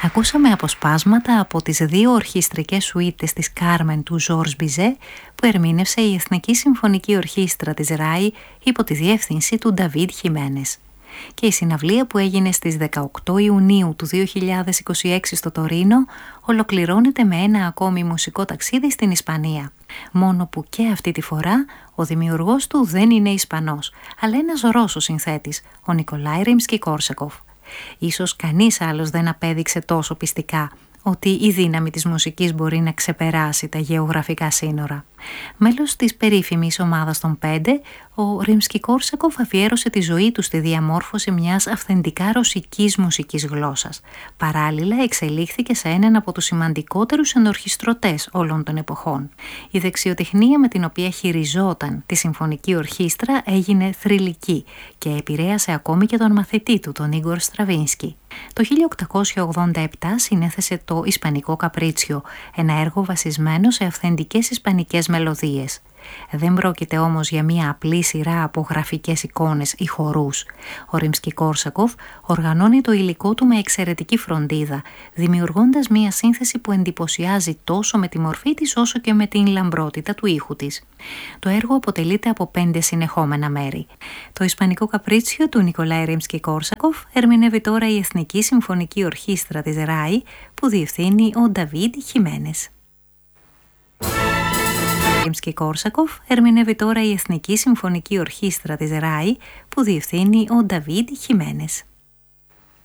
Ακούσαμε αποσπάσματα από τις δύο ορχιστρικές σουίτες της Κάρμεν του Ζορζ Μπιζέ που ερμήνευσε η Εθνική Συμφωνική Ορχήστρα της ΡΑΗ υπό τη διεύθυνση του Νταβίντ Χιμένες. Και η συναυλία που έγινε στις 18 Ιουνίου του 2026 στο Τωρίνο ολοκληρώνεται με ένα ακόμη μουσικό ταξίδι στην Ισπανία. Μόνο που και αυτή τη φορά ο δημιουργός του δεν είναι Ισπανός, αλλά ένας Ρώσος συνθέτης, ο Νικολάι Ριμσκι-Κόρσακοφ. Ίσως κανείς άλλος δεν απέδειξε τόσο πιστικά ότι η δύναμη της μουσικής μπορεί να ξεπεράσει τα γεωγραφικά σύνορα. Μέλος της περίφημης ομάδας των 5, ο Ριμσκι-Κόρσακοφ αφιέρωσε τη ζωή του στη διαμόρφωση μιας αυθεντικά ρωσικής μουσικής γλώσσας. Παράλληλα εξελίχθηκε σε έναν από τους σημαντικότερους ενορχιστρωτές όλων των εποχών. Η δεξιοτεχνία με την οποία χειριζόταν τη συμφωνική ορχήστρα έγινε θρυλική και επηρέασε ακόμη και τον μαθητή του, τον Ίγκορ Στραβίνσκι. Το 1887 συνέθεσε το Ισπανικό Καπρίτσιο, ένα έργο βασισμένο σε αυθεντικές ισπανικές μελωδίες. Δεν πρόκειται όμως για μια απλή σειρά από γραφικές εικόνες ή χορούς. Ο Ριμσκι-Κόρσακοφ οργανώνει το υλικό του με εξαιρετική φροντίδα, δημιουργώντας μια σύνθεση που εντυπωσιάζει τόσο με τη μορφή της όσο και με την λαμπρότητα του ήχου της. Το έργο αποτελείται από 5 συνεχόμενα μέρη. Το Ισπανικό Καπρίτσιο του Νικολάι Ριμσκι-Κόρσακοφ ερμηνεύει τώρα η Εθνική Συμφωνική Ορχήστρα της ΡΑΗ που διευθύνει ο Νταβίντ Χιμένες. Ριμσκι-Κόρσακοφ ερμηνεύει τώρα η Εθνική Συμφωνική Ορχήστρα της ΡΑΗ που διευθύνει ο Νταβίντ Χιμένες.